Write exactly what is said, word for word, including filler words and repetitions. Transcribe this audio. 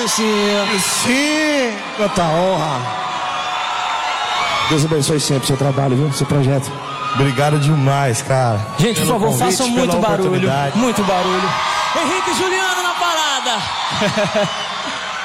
que sim. Sim! Quanta honra. Deus abençoe sempre seu trabalho, viu? Seu projeto. Obrigado demais, cara. Gente, por favor, façam muito barulho. Muito barulho. Henrique e Juliano na parada.